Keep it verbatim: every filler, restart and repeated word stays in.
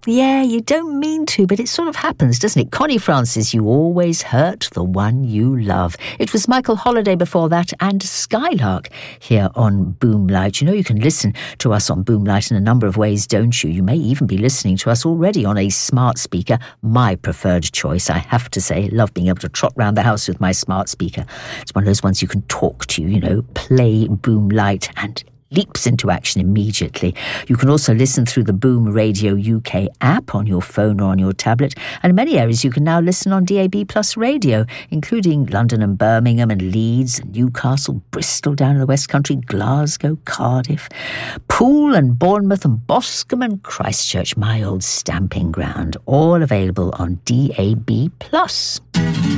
Yeah, you don't mean to, but it sort of happens, doesn't it? Connie Francis, You Always Hurt the One You Love. It was Michael Holiday before that and Skylark here on Boomlight. You know, you can listen to us on Boomlight in a number of ways, don't you? You may even be listening to us already on a smart speaker, my preferred choice, I have to say. Love being able to trot round the house with my smart speaker. It's one of those ones you can talk to, you know, play Boomlight and leaps into action immediately. You can also listen through the Boom Radio U K app on your phone or on your tablet, and in many areas you can now listen on D A B Plus radio, including London and Birmingham and Leeds and Newcastle, Bristol down in the West Country, Glasgow, Cardiff, Poole and Bournemouth and Boscombe and Christchurch, my old stamping ground, all available on D A B Plus.